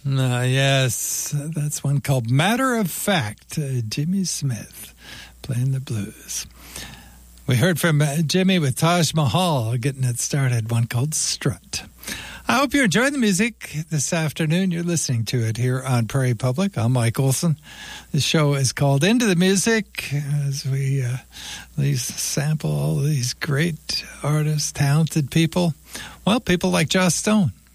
Yes, that's one called Matter of Fact. Jimmy Smith playing the blues. We heard from Jimmy with Taj Mahal getting it started, one called Strut. I hope you're enjoying the music this afternoon. You're listening to it here on Prairie Public. I'm Mike Olson. The show is called Into the Music as we sample all of these great artists, talented people. Well, people like Joss Stone.